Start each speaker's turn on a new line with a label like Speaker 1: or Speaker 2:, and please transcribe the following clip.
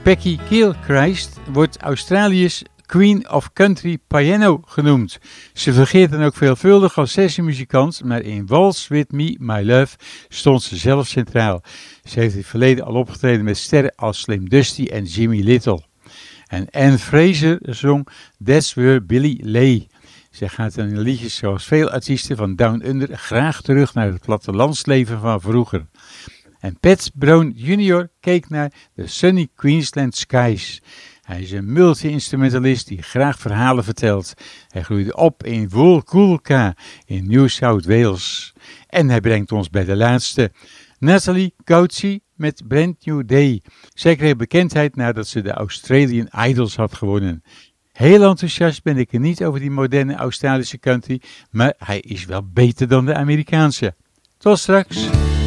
Speaker 1: Becky Gilchrist wordt Australië's Queen of Country Piano genoemd. Ze fungeert dan ook veelvuldig als sessiemuzikant, maar in Waltz With Me, My Love stond ze zelf centraal. Ze heeft in het verleden al opgetreden met sterren als Slim Dusty en Jimmy Little. En Anne Fraser zong That's Where Billy Lay. Zij gaat in liedjes zoals veel artiesten van Down Under graag terug naar het plattelandsleven van vroeger. En Pat Brown Jr. keek naar de Sunny Queensland Skies. Hij is een multi-instrumentalist die graag verhalen vertelt. Hij groeide op in Woolgoolka in New South Wales. En hij brengt ons bij de laatste, Natalie Coetzee met Brand New Day. Zij kreeg bekendheid nadat ze de Australian Idols had gewonnen. Heel enthousiast ben ik er niet over die moderne Australische country, maar hij is wel beter dan de Amerikaanse. Tot straks!